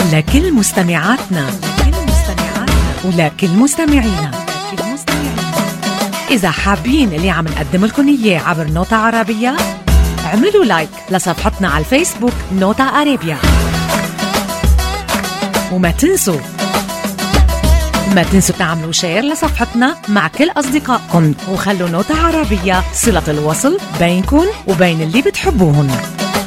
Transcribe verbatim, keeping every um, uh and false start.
لكل مستمعاتنا لكل مستمعاتنا ولكل مستمعينا. إذا حابين اللي عم نقدم لكم إياه عبر نوتة عربية، اعملوا لايك لصفحتنا على الفيسبوك نوتة عربية، وما تنسوا ما تنسوا تعملوا شير لصفحتنا مع كل أصدقائكم، وخلوا نوتة عربية صلة الوصل بينكم وبين اللي بتحبوهن.